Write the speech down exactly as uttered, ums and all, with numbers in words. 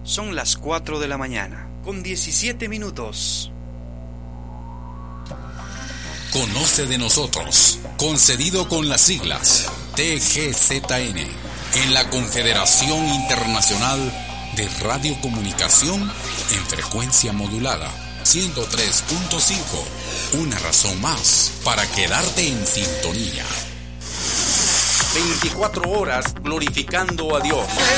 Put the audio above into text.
Son las cuatro de la mañana, con diecisiete minutos. Conoce de nosotros, concedido con las siglas T G Z N, en la Confederación Internacional de Radiocomunicación en frecuencia modulada, ciento tres punto cinco. Una razón más para quedarte en sintonía. veinticuatro horas glorificando a Dios.